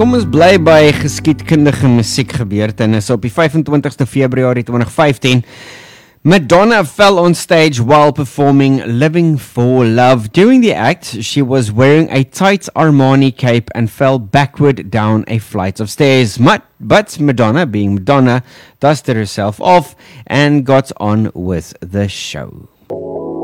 Kom ons bly by geskiedkundige musiekgebeurtenis op die 25ste Februarie 2015. Madonna fell on stage while performing Living for Love. During the act, she was wearing a tight Armani cape and fell backward down a flight of stairs. But Madonna, being Madonna, dusted herself off and got on with the show.